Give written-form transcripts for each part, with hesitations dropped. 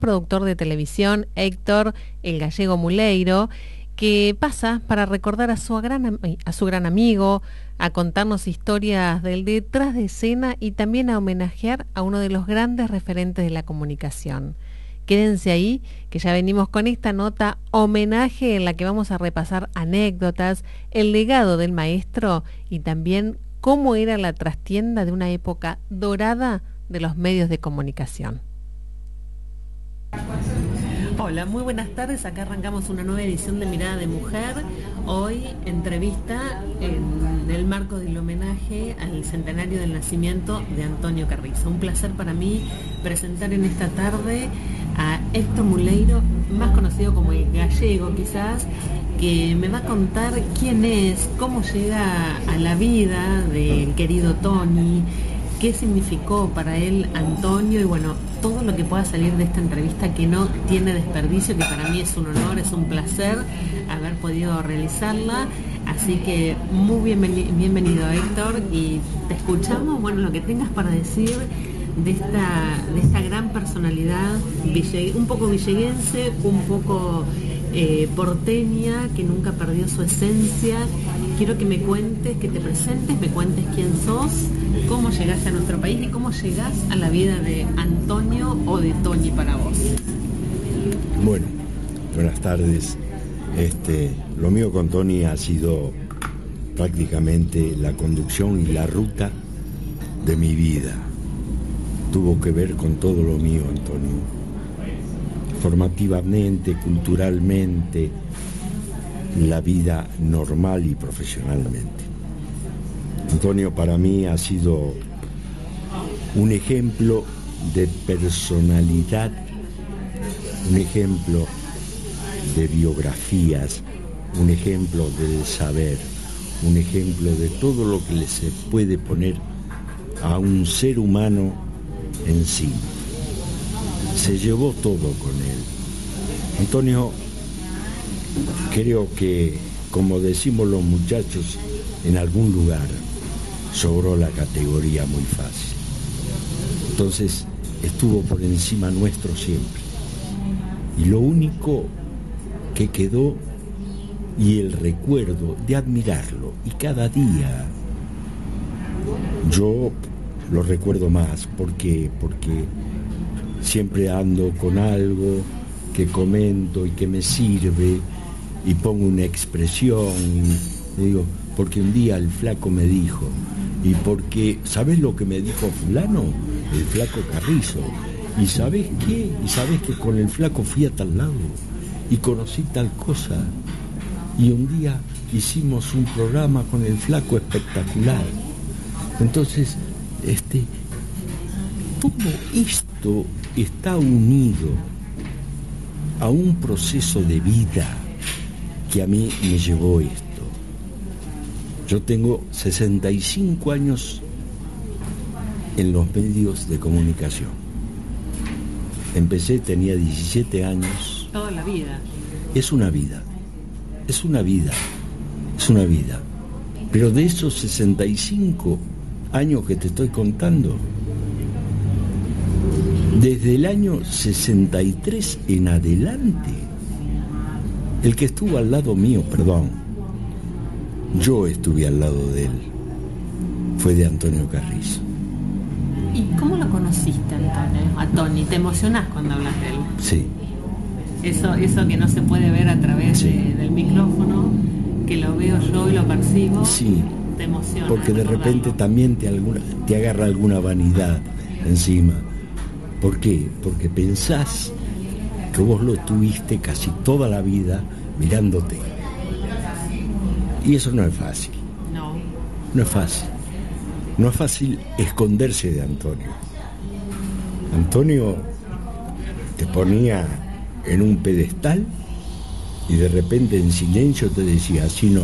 productor de televisión, Héctor el Gallego Muleiro, que pasa para recordar a su gran amigo, a contarnos historias del detrás de escena y también a homenajear a uno de los grandes referentes de la comunicación. Quédense ahí, que ya venimos con esta nota homenaje en la que vamos a repasar anécdotas, el legado del maestro y también cómo era la trastienda de una época dorada de los medios de comunicación. Hola, muy buenas tardes. Acá arrancamos una nueva edición de Mirada de Mujer. Hoy entrevista en el marco del homenaje al centenario del nacimiento de Antonio Carrizo. Un placer para mí presentar en esta tarde a Héctor Muleiro, más conocido como el Gallego quizás, que me va a contar quién es, cómo llega a la vida del querido Tony, qué significó para él Antonio y bueno, todo lo que pueda salir de esta entrevista que no tiene desperdicio, que para mí es un honor, es un placer haber podido realizarla. Así que muy bienvenido Héctor, y te escuchamos, bueno, lo que tengas para decir de esta gran personalidad, un poco villeguense, un poco porteña, que nunca perdió su esencia. Quiero que me cuentes, que te presentes, me cuentes quién sos, cómo llegaste a nuestro país y cómo llegás a la vida de Antonio o de Tony para vos. Bueno, buenas tardes. Lo mío con Tony ha sido prácticamente la conducción y la ruta de mi vida. Tuvo que ver con todo lo mío, Antonio. Formativamente, culturalmente, la vida normal y profesionalmente. Antonio para mí ha sido un ejemplo de personalidad, un ejemplo de biografías, un ejemplo del saber, un ejemplo de todo lo que se puede poner a un ser humano encima. Se llevó todo con él. Antonio, creo que, como decimos los muchachos, en algún lugar sobró la categoría muy fácil. Entonces, estuvo por encima nuestro siempre. Y lo único que quedó, y el recuerdo de admirarlo, y cada día yo lo recuerdo más, porque siempre ando con algo que comento y que me sirve, y pongo una expresión y digo, porque un día el flaco me dijo, y porque, ¿sabés lo que me dijo fulano? El flaco Carrizo. ¿Y sabés qué? ¿Y sabés que con el flaco fui a tal lado? Y conocí tal cosa. Y un día hicimos un programa con el flaco espectacular. Entonces, todo esto está unido a un proceso de vida que a mí me llevó esto. Yo tengo 65 años en los medios de comunicación. Empecé, tenía 17 años. Toda la vida. Es una vida. Pero de esos 65 años que te estoy contando, desde el año 63 en adelante, el que estuvo al lado mío, yo estuve al lado de él, fue de Antonio Carrizo. ¿Y cómo lo conociste, Antonio? A Tony, ¿te emocionás cuando hablas de él? Sí. Eso que no se puede ver a través del micrófono, que lo veo yo y lo percibo, sí, te emociona. Porque de repente también te agarra alguna vanidad encima. ¿Por qué? Porque pensás que vos lo tuviste casi toda la vida mirándote. Y eso no es fácil. No. No es fácil. No es fácil esconderse de Antonio. Antonio te ponía en un pedestal y de repente en silencio te decía, así no,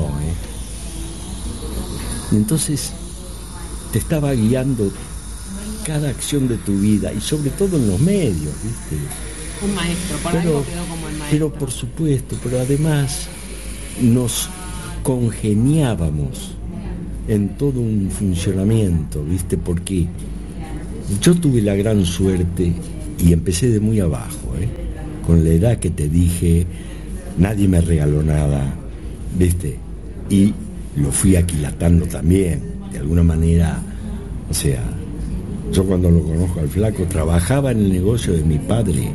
Y entonces te estaba guiando cada acción de tu vida y sobre todo en los medios, ¿viste? Un maestro, para algo quedó como el maestro. Pero por supuesto, pero además nos congeniábamos en todo un funcionamiento, ¿viste? Porque yo tuve la gran suerte y empecé de muy abajo, con la edad que te dije, nadie me regaló nada, ¿viste? Y lo fui aquilatando también, de alguna manera. O sea, yo cuando lo conozco al flaco, trabajaba en el negocio de mi padre,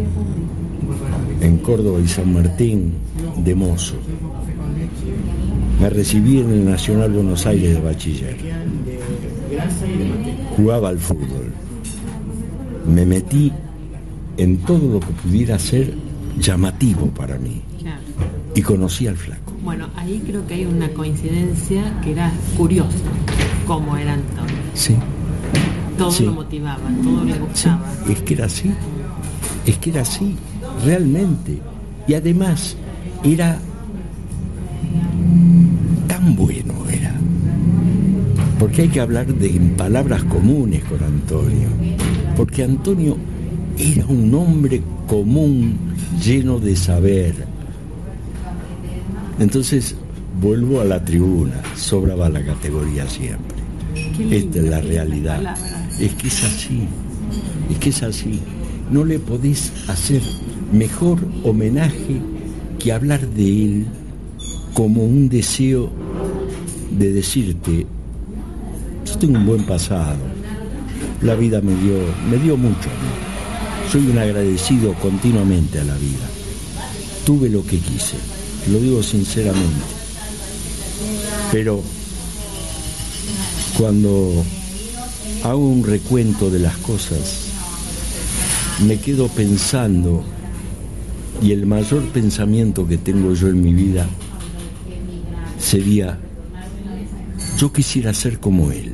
en Córdoba y San Martín, de mozo. Me recibí en el Nacional Buenos Aires de bachiller. Jugaba al fútbol. Me metí en todo lo que pudiera ser llamativo para mí. Claro. Y conocí al flaco. Bueno, ahí creo que hay una coincidencia que era curiosa, cómo era Antonio. Sí. Todo sí. lo motivaba, todo le gustaba. Sí. Es que era así, realmente. Y además, era tan bueno, porque hay que hablar en palabras comunes con Antonio, porque Antonio era un hombre común, lleno de saber. Entonces vuelvo a la tribuna, sobraba la categoría siempre. Esta es la realidad. Es que es así, no le podés hacer mejor homenaje que hablar de él como un deseo de decirte: yo tengo un buen pasado, la vida me dio mucho a mí. Soy un agradecido continuamente a la vida. Tuve lo que quise, lo digo sinceramente. Pero cuando hago un recuento de las cosas, me quedo pensando, y el mayor pensamiento que tengo yo en mi vida sería: yo quisiera ser como él.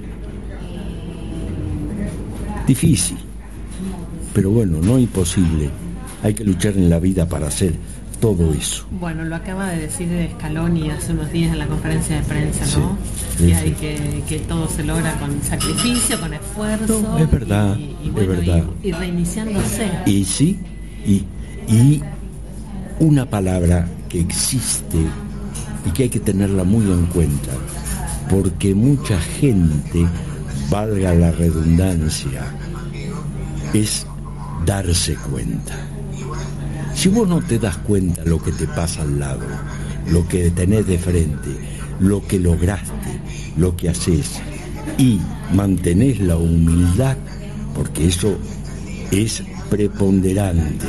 Difícil, pero bueno, no imposible. Hay que luchar en la vida para hacer todo eso. Bueno, lo acaba de decir Scaloni hace unos días en la conferencia de prensa, ¿no? Sí, que sí. hay que todo se logra con sacrificio, con esfuerzo. No, es verdad, y bueno, es verdad. Y reiniciándose. Y sí, y una palabra que existe y que hay que tenerla muy en cuenta, porque mucha gente, valga la redundancia, es darse cuenta. Si vos no te das cuenta lo que te pasa al lado, lo que tenés de frente, lo que lograste, lo que haces, y mantenés la humildad, porque eso es preponderante,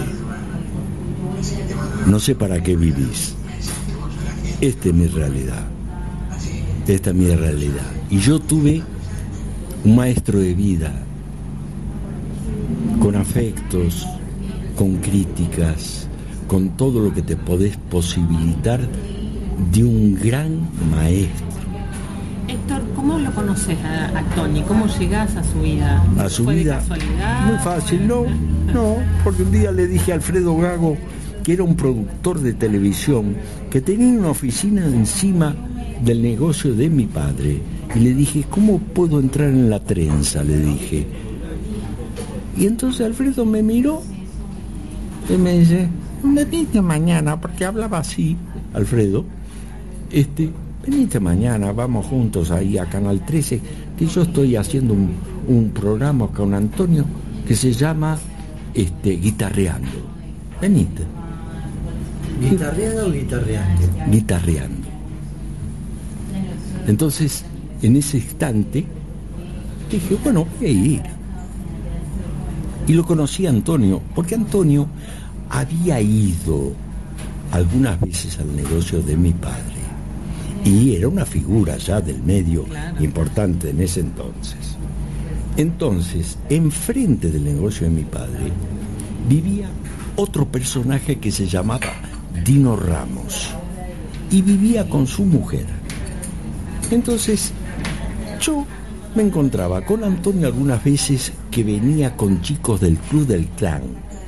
no sé para qué vivís. Esta es mi realidad. Esta es mi realidad. Y yo tuve un maestro de vida, con afectos, con críticas, con todo lo que te podés posibilitar de un gran maestro. Héctor, ¿cómo lo conoces a Tony? ¿Cómo llegás a su vida? A su ¿Fue vida, de casualidad? muy fácil, no, porque un día le dije a Alfredo Gago, que era un productor de televisión, que tenía una oficina encima del negocio de mi padre, y le dije: ¿cómo puedo entrar en la trenza?, le dije. Y entonces Alfredo me miró y me dice: venite mañana, porque hablaba así, Alfredo, venite mañana, vamos juntos ahí a Canal 13, que yo estoy haciendo un programa con Antonio que se llama Guitarreando. Venite. ¿Guitarreando o guitarreando? Guitarreando. Entonces, en ese instante, dije: bueno, voy a ir. Y lo conocí a Antonio, porque Antonio había ido algunas veces al negocio de mi padre. Y era una figura ya del medio, claro, importante en ese entonces. Entonces, enfrente del negocio de mi padre, vivía otro personaje que se llamaba Dino Ramos. Y vivía con su mujer. Entonces, yo me encontraba con Antonio algunas veces que venía con chicos del Club del Clan.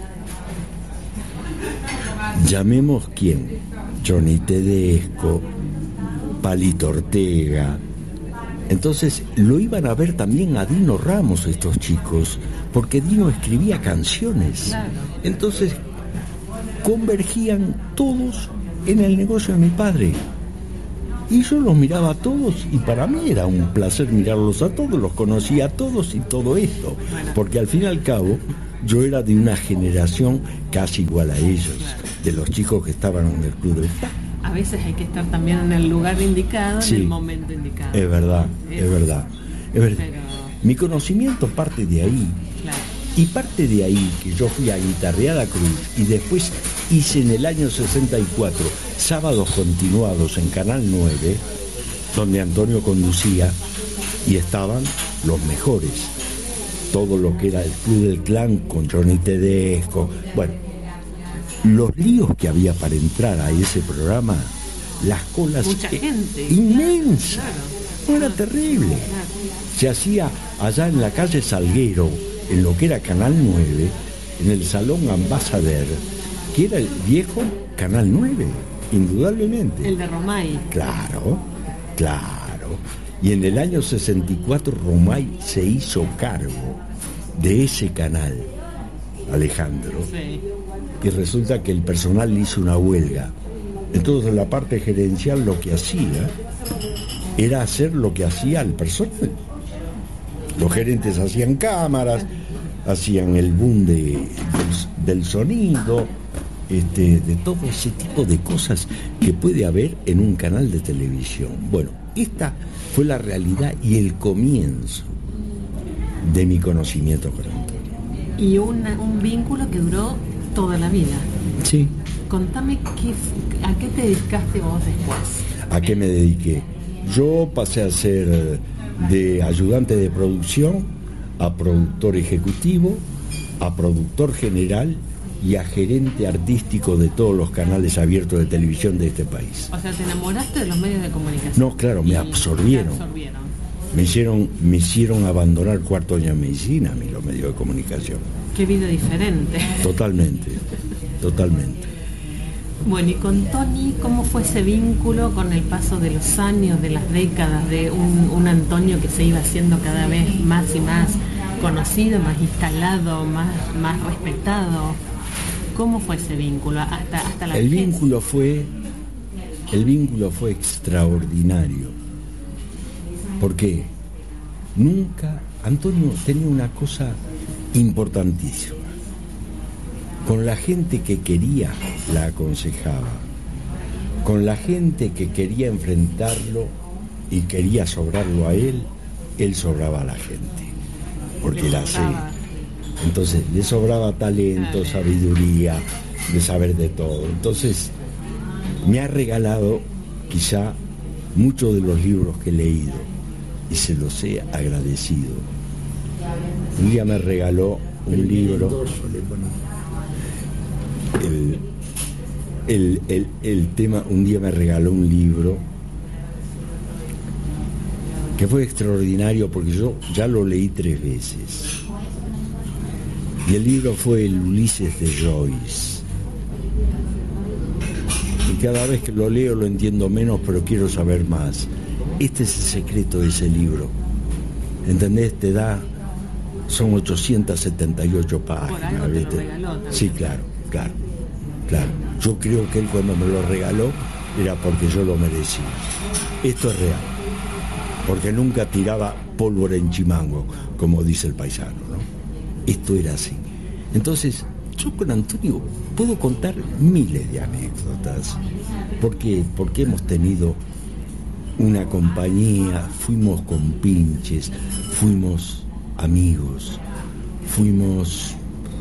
Llamemos quién: Johnny Tedesco, Palito Ortega. Entonces lo iban a ver también a Dino Ramos estos chicos, porque Dino escribía canciones. Entonces convergían todos en el negocio de mi padre. Y yo los miraba a todos, y para mí era un placer mirarlos a todos, los conocía a todos y todo esto, porque al fin y al cabo yo era de una generación casi igual a ellos, de los chicos que estaban en el Club del Flan. A veces hay que estar también en el lugar indicado, Sí, en el momento indicado. Es verdad, es verdad. Pero, Mi conocimiento parte de ahí. claro. Y parte de ahí que yo fui a Guitarreada Cruz y después hice en el año 64 sábados continuados en Canal 9, donde Antonio conducía y estaban los mejores. Todo lo que era el Club del Clan con Johnny Tedesco. Bueno, los líos que había para entrar a ese programa, las colas Mucha gente. inmensas. Claro. Era terrible. Claro. Se hacía allá en la calle Salguero, en lo que era Canal 9, en el Salón Ambassador, que era el viejo Canal 9, indudablemente. El de Romay. Claro, claro. Y en el año 64 Romay se hizo cargo de ese canal, Alejandro. Sí. Y resulta que el personal le hizo una huelga. Entonces la parte gerencial lo que hacía era hacer lo que hacía el personal. Los gerentes hacían cámaras, hacían el boom del sonido, de todo ese tipo de cosas que puede haber en un canal de televisión. Bueno, esta fue la realidad y el comienzo de mi conocimiento con Antonio. Y un vínculo que duró toda la vida. Sí. Contame a qué te dedicaste vos después. ¿A qué me dediqué? Yo pasé a ser de ayudante de producción a productor ejecutivo, a productor general y a gerente artístico de todos los canales abiertos de televisión de este país. O sea, ¿te enamoraste de los medios de comunicación? No, claro, me absorbieron. Me hicieron abandonar cuarto año de medicina a mí los medios de comunicación. Qué vida diferente. Totalmente, totalmente. Bueno, y con Tony, ¿cómo fue ese vínculo con el paso de los años, de las décadas, de un Antonio que se iba haciendo cada vez más y más conocido, más instalado, más respetado? ¿Cómo fue ese vínculo hasta la El vejez? vínculo fue extraordinario. Porque nunca Antonio tenía una cosa importantísima. Con la gente que quería, la aconsejaba. Con la gente que quería enfrentarlo y quería sobrarlo a él sobraba a la gente. Porque era así. Entonces, le sobraba talento, sabiduría, de saber de todo. Entonces, me ha regalado quizá muchos de los libros que he leído y se los he agradecido. Un día me regaló un libro. El tema, un día me regaló un libro que fue extraordinario porque yo ya lo leí 3 veces. Y el libro fue el Ulises de Joyce. Y cada vez que lo leo lo entiendo menos, pero quiero saber más. Este es el secreto de ese libro. ¿Entendés? Son 878 páginas. Por algo te lo regaló también. Sí, claro. Yo creo que él cuando me lo regaló era porque yo lo merecía. Esto es real. Porque nunca tiraba pólvora en chimango, como dice el paisano, ¿no? Esto era así. Entonces, yo con Antonio puedo contar miles de anécdotas. Porque hemos tenido una compañía, fuimos compinches, fuimos amigos, fuimos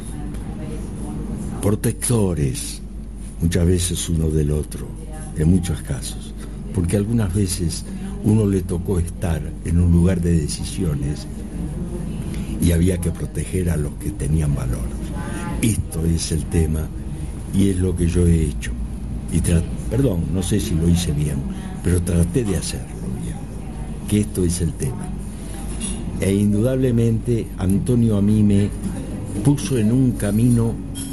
protectores, muchas veces uno del otro, en muchos casos, porque algunas veces uno le tocó estar en un lugar de decisiones y había que proteger a los que tenían valor. Esto es el tema y es lo que yo he hecho. Y perdón, no sé si lo hice bien, pero traté de hacerlo bien, que esto es el tema. E indudablemente Antonio a mí me puso en un camino,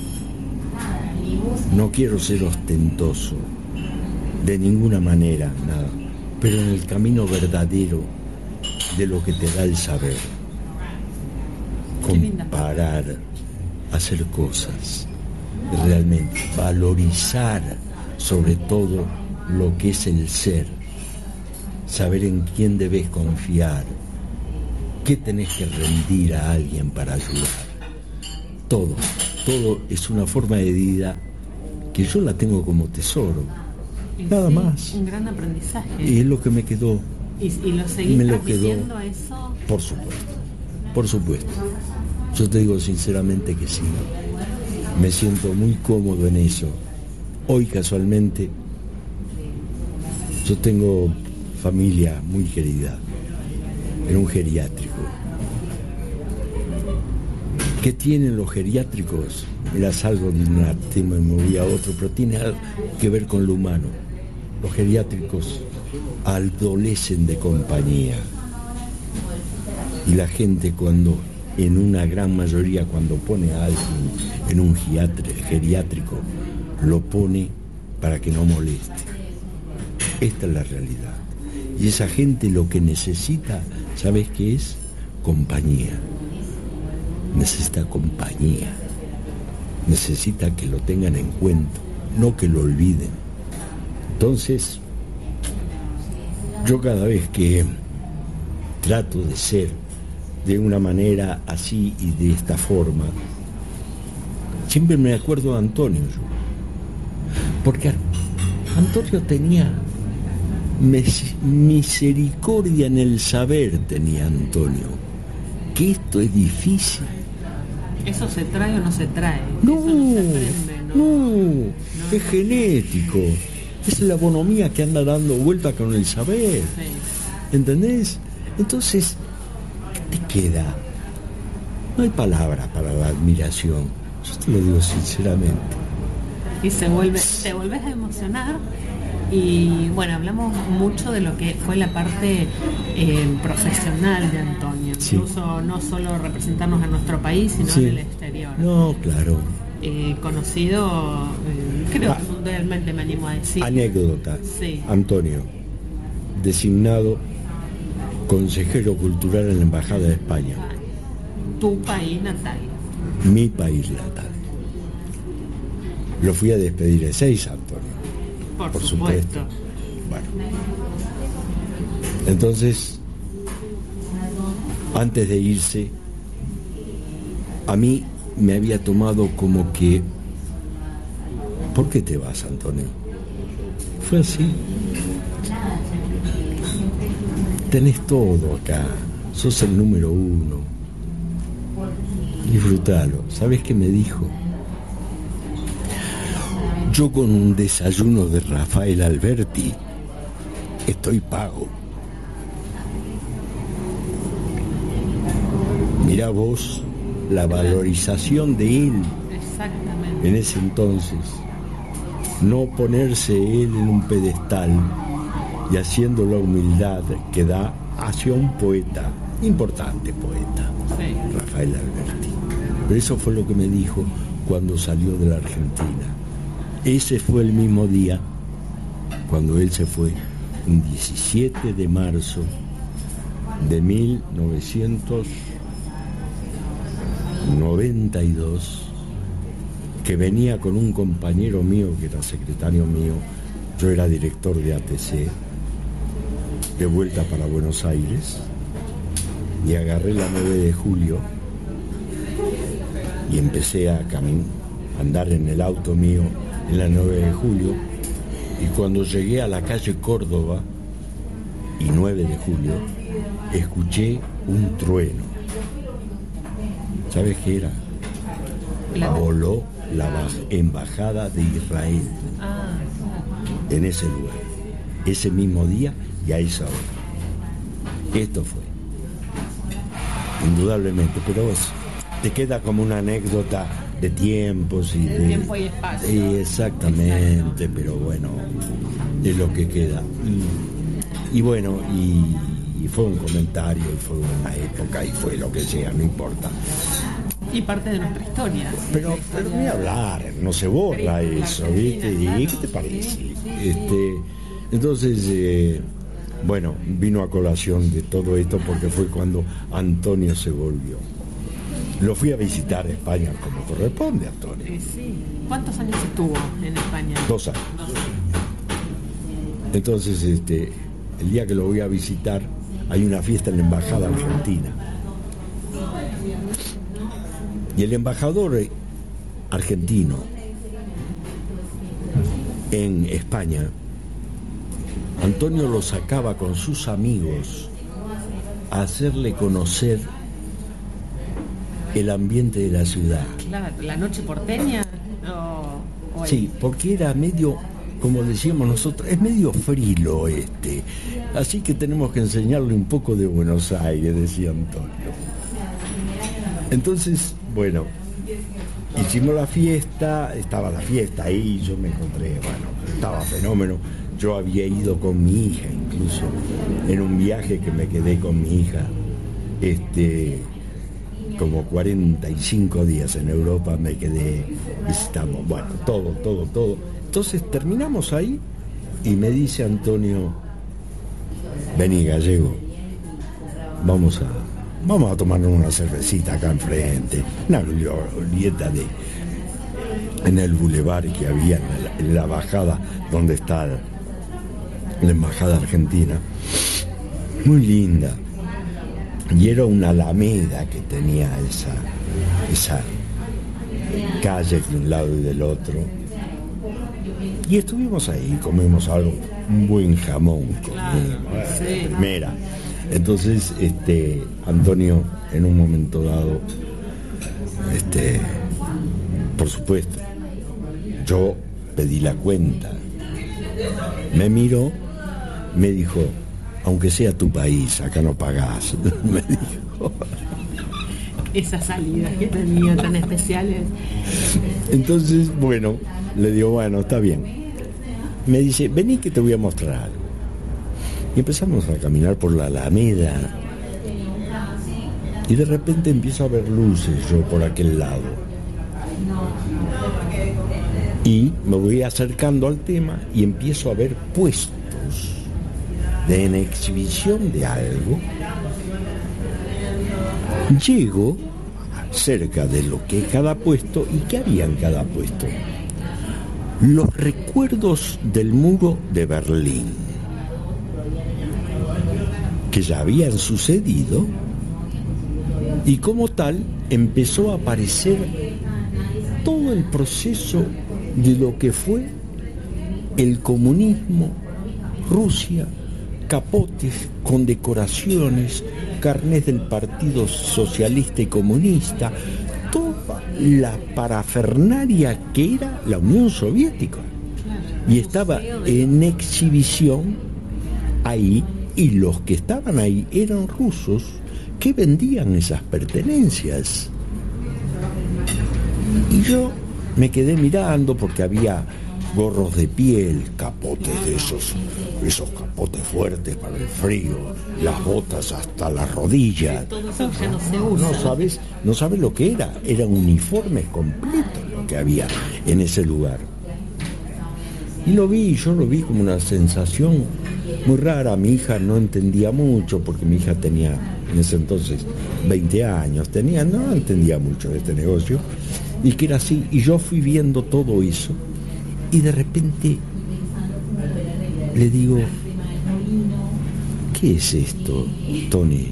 no quiero ser ostentoso, de ninguna manera, nada, pero en el camino verdadero de lo que te da el saber. Comparar, hacer cosas, realmente valorizar sobre todo lo que es el ser, saber en quién debes confiar, qué tenés que rendir a alguien para ayudar. todo es una forma de vida que yo la tengo como tesoro. Nada más. Un gran aprendizaje. Y es lo que me quedó. ¿Y lo seguís transmitiendo eso? Por supuesto, por supuesto. Yo te digo sinceramente que sí. Me siento muy cómodo en eso. Hoy casualmente yo tengo familia muy querida en un geriátrico. ¿Qué tienen los geriátricos? Mira, salgo de un tema y me voy a otro, pero tiene algo que ver con lo humano. Los geriátricos adolecen de compañía. Y la gente cuando, en una gran mayoría, cuando pone a alguien en un geriátrico, lo pone para que no moleste. Esta es la realidad. Y esa gente lo que necesita, ¿sabes qué es? Compañía. Necesita compañía. Necesita que lo tengan en cuenta, no que lo olviden. Entonces, yo cada vez que trato de ser de una manera así y de esta forma, siempre me acuerdo de Antonio yo. Porque Antonio tenía misericordia en el saber, tenía Antonio, que esto es difícil. ¿Eso se trae o no se trae? No, eso no se aprende, no, es genético. Es la bonomía que anda dando vuelta con el saber. Sí. ¿Entendés? Entonces, ¿qué te queda? No hay palabra para la admiración. Yo te lo digo sinceramente. Y te vuelves a emocionar. Y bueno, hablamos mucho de lo que fue la parte profesional de Antonio, sí. Incluso no solo representarnos a nuestro país, sino sí. En el exterior. No, claro. Conocido, creo que mundialmente, me animo a decir. Anécdota. Sí. Antonio, designado consejero cultural en la Embajada de España. Tu país natal. Mi país natal. Lo fui a despedir el 6, Antonio. Por supuesto. Bueno. Entonces, antes de irse, a mí me había tomado como que, ¿por qué te vas, Antonio? Fue así. Tenés todo acá, sos el número 1. Disfrutalo. ¿Sabés qué me dijo? Yo con un desayuno de Rafael Alberti estoy pago. Mirá vos la valorización de él. Exactamente. En ese entonces. No ponerse él en un pedestal y haciendo la humildad que da hacia un poeta, importante poeta, sí. Rafael Alberti. Pero eso fue lo que me dijo cuando salió de la Argentina. Ese fue el mismo día cuando él se fue, un 17 de marzo de 1992, que venía con un compañero mío que era secretario mío, yo era director de ATC, de vuelta para Buenos Aires, y agarré la 9 de julio y empecé a andar en el auto mío en la 9 de julio, y cuando llegué a la calle Córdoba y 9 de julio, escuché un trueno. ¿Sabes qué era? Voló la embajada de Israel en ese lugar, ese mismo día y a esa hora. Esto fue, indudablemente, pero te queda como una anécdota de tiempos y de tiempo y espacio. Exactamente, pero bueno, es lo que queda. Y bueno, y fue un comentario, y fue una época, y fue lo que sea, no importa. Y parte de nuestra historia. Pero ni hablar, no se borra eso, ¿viste? ¿Y qué te parece? Entonces, bueno, vino a colación de todo esto porque fue cuando Antonio se volvió. Lo fui a visitar a España como corresponde, Antonio. Sí. ¿Cuántos años estuvo en España? 2 años. Entonces, el día que lo voy a visitar, hay una fiesta en la Embajada Argentina. Y el embajador argentino en España, Antonio lo sacaba con sus amigos a hacerle conocer el ambiente de la ciudad. Claro, la noche porteña. Sí, porque era medio, como decíamos nosotros, es medio frilo así que tenemos que enseñarle un poco de Buenos Aires, decía Antonio. Entonces, bueno, hicimos la fiesta, estaba la fiesta ahí, yo me encontré, bueno, estaba fenómeno. Yo había ido con mi hija, incluso, en un viaje que me quedé con mi hija, como 45 días en Europa me quedé, visitamos, bueno, todo. Entonces terminamos ahí y me dice Antonio, vení Gallego, vamos a tomarnos una cervecita acá enfrente, una glorieta en el bulevar que había en la bajada donde está la embajada argentina, muy linda, y era una alameda que tenía esa calle de un lado y del otro, y estuvimos ahí, comimos algo, un buen jamón, Sí. Primera. Entonces Antonio en un momento dado, por supuesto, yo pedí la cuenta, me miró, me dijo, aunque sea tu país, acá no pagás, me dijo. Esas salidas que tenía tan especiales. Entonces, bueno, le digo, bueno, está bien. Me dice, vení que te voy a mostrar algo. Y empezamos a caminar por la Alameda. Y de repente empiezo a ver luces yo por aquel lado. Y me voy acercando al tema y empiezo a ver puestos en exhibición de algo. Llego cerca de lo que es cada puesto. ¿Y qué había en cada puesto? Los recuerdos del muro de Berlín, que ya habían sucedido, y como tal empezó a aparecer todo el proceso de lo que fue el comunismo, Rusia, capotes, condecoraciones, carnés del Partido Socialista y Comunista, toda la parafernalia que era la Unión Soviética. Y estaba en exhibición ahí, y los que estaban ahí eran rusos que vendían esas pertenencias. Y yo me quedé mirando porque había gorros de piel, capotes de esos capotes fuertes para el frío, las botas hasta la rodilla. Todo eso ya no se usa. No sabes lo que era. Eran uniformes completos lo que había en ese lugar. Y yo lo vi como una sensación muy rara. Mi hija no entendía mucho porque mi hija tenía en ese entonces 20 años, no entendía mucho de este negocio, y que era así. Y yo fui viendo todo eso y de repente le digo, ¿qué es esto, Tony?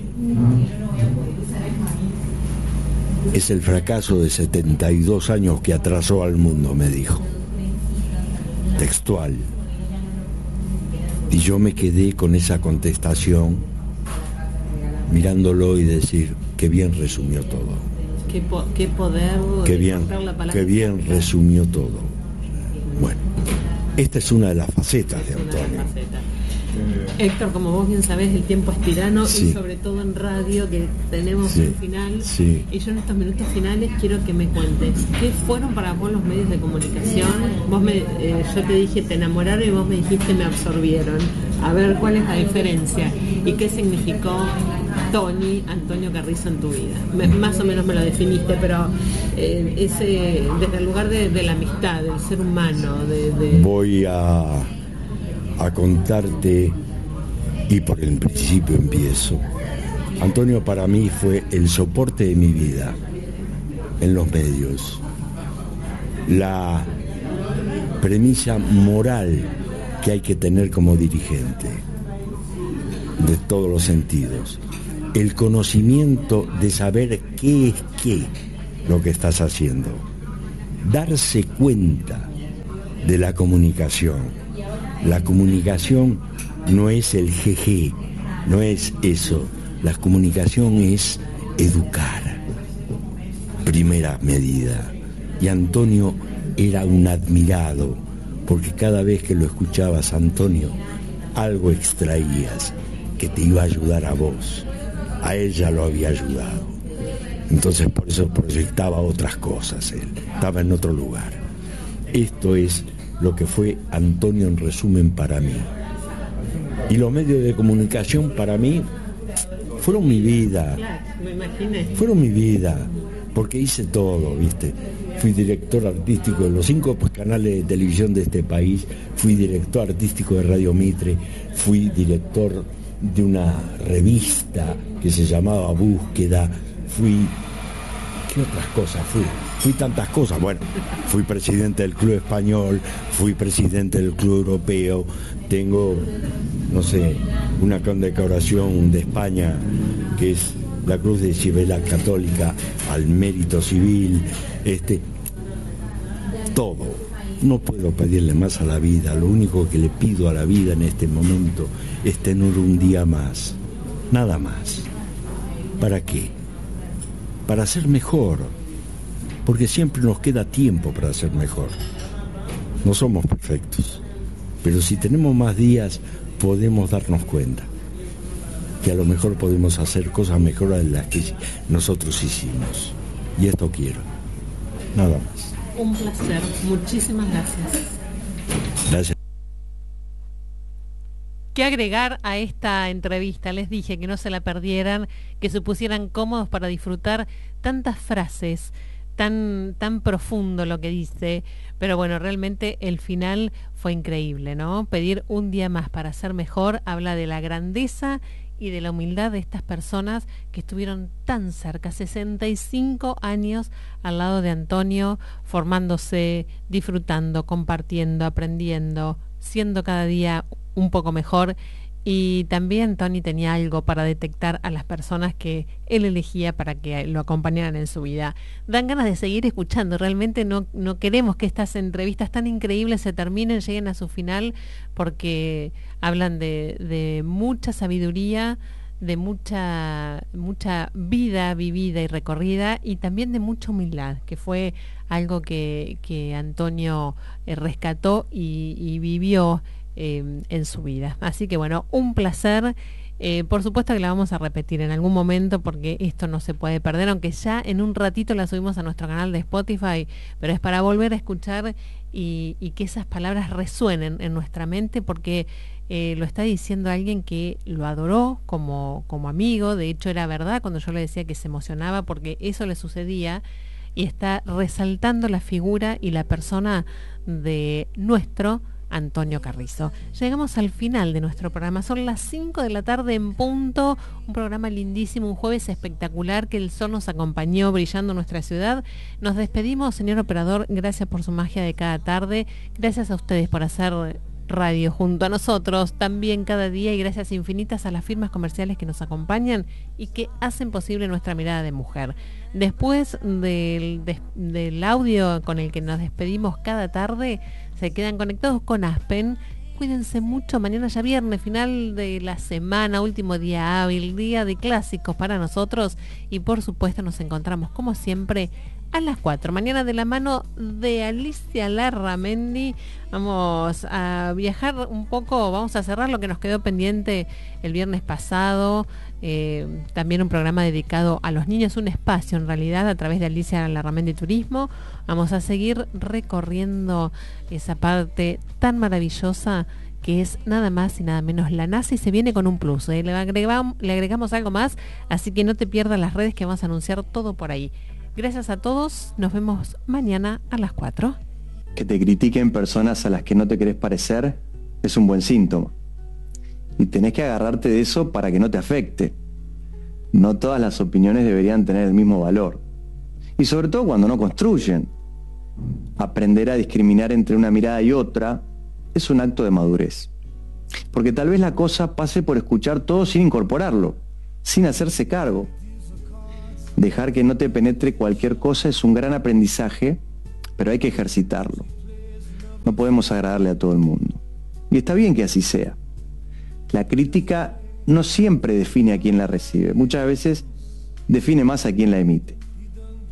Es el fracaso de 72 años que atrasó al mundo, me dijo. Textual. Y yo me quedé con esa contestación, mirándolo y decir, qué bien resumió todo. Qué poder. Qué bien resumió todo. Bueno, esta es una de las facetas de Antonio. Héctor, como vos bien sabés, el tiempo es tirano, Sí. y sobre todo en radio, que tenemos Sí. un final. Sí. Y yo en estos minutos finales quiero que me cuentes qué fueron para vos los medios de comunicación. Yo te dije, te enamoraron, y vos me dijiste, me absorbieron. A ver cuál es la diferencia y qué significó Antonio Carrizo en tu vida. Más o menos me lo definiste, pero desde el lugar de la amistad, del ser humano, Voy a contarte, y por el principio empiezo. Antonio para mí fue el soporte de mi vida en los medios, la premisa moral que hay que tener como dirigente, de todos los sentidos, el conocimiento de saber qué es qué lo que estás haciendo. Darse cuenta de la comunicación. La comunicación no es el jeje, no es eso. La comunicación es educar. Primera medida. Y Antonio era un admirado, porque cada vez que lo escuchabas, Antonio, algo extraías que te iba a ayudar a vos. A él ya lo había ayudado. Entonces por eso proyectaba otras cosas él. Estaba en otro lugar. Esto es lo que fue Antonio en resumen para mí. Y los medios de comunicación para mí fueron mi vida. Claro, me imaginé. Fueron mi vida, porque hice todo, ¿viste? Fui director artístico de los 5 canales de televisión de este país, fui director artístico de Radio Mitre, fui director de una revista que se llamaba Búsqueda, ¿qué otras cosas fui? Fui tantas cosas, bueno, fui presidente del Club Español, fui presidente del Club Europeo, tengo, no sé, una condecoración de España que es la Cruz de Cibeles Católica al Mérito Civil, todo. No puedo pedirle más a la vida, lo único que le pido a la vida en este momento es tener un día más, nada más. ¿Para qué? Para ser mejor, porque siempre nos queda tiempo para ser mejor. No somos perfectos, pero si tenemos más días podemos darnos cuenta que a lo mejor podemos hacer cosas mejores de las que nosotros hicimos. Y esto quiero, nada más. Un placer, muchísimas gracias. Gracias. ¿Qué agregar a esta entrevista? Les dije que no se la perdieran, que se pusieran cómodos para disfrutar tantas frases, tan profundo lo que dice, pero bueno, realmente el final fue increíble, ¿no? Pedir un día más para ser mejor habla de la grandeza y de la humildad de estas personas que estuvieron tan cerca, 65 años al lado de Antonio, formándose, disfrutando, compartiendo, aprendiendo, siendo cada día un poco mejor. Y también Tony tenía algo para detectar a las personas que él elegía para que lo acompañaran en su vida. Dan ganas de seguir escuchando, realmente no queremos que estas entrevistas tan increíbles se terminen, lleguen a su final, porque hablan de mucha sabiduría, de mucha vida vivida y recorrida, y también de mucha humildad, que fue algo que Antonio rescató y vivió en su vida. Así que bueno, un placer. Por supuesto que la vamos a repetir en algún momento, porque esto no se puede perder, aunque ya en un ratito la subimos a nuestro canal de Spotify, pero es para volver a escuchar y que esas palabras resuenen en nuestra mente, porque lo está diciendo alguien que lo adoró como amigo. De hecho era verdad cuando yo le decía que se emocionaba, porque eso le sucedía, y está resaltando la figura y la persona de nuestro Antonio Carrizo. Llegamos al final de nuestro programa, son las 5 de la tarde en punto, un programa lindísimo, un jueves espectacular, que el sol nos acompañó brillando en nuestra ciudad. Nos despedimos, señor operador, gracias por su magia de cada tarde, gracias a ustedes por hacer radio junto a nosotros también cada día, y gracias infinitas a las firmas comerciales que nos acompañan y que hacen posible nuestra mirada de mujer. Después del audio con el que nos despedimos cada tarde, se quedan conectados con Aspen. Cuídense mucho, mañana ya viernes, final de la semana, último día hábil, día de clásicos para nosotros, y por supuesto nos encontramos como siempre a las 4, mañana de la mano de Alicia Larramendi. Vamos a viajar un poco, vamos a cerrar lo que nos quedó pendiente el viernes pasado, también un programa dedicado a los niños, un espacio en realidad a través de Alicia Larramendi Turismo. Vamos a seguir recorriendo esa parte tan maravillosa que es nada más y nada menos la NASA, y se viene con un plus, le agregamos algo más, así que no te pierdas las redes, que vamos a anunciar todo por ahí. Gracias a todos, nos vemos mañana a las 4. Que te critiquen personas a las que no te querés parecer es un buen síntoma. Y tenés que agarrarte de eso para que no te afecte. No todas las opiniones deberían tener el mismo valor. Y sobre todo cuando no construyen. Aprender a discriminar entre una mirada y otra es un acto de madurez. Porque tal vez la cosa pase por escuchar todo sin incorporarlo, sin hacerse cargo. Dejar que no te penetre cualquier cosa es un gran aprendizaje, pero hay que ejercitarlo. No podemos agradarle a todo el mundo. Y está bien que así sea. La crítica no siempre define a quien la recibe, muchas veces define más a quien la emite.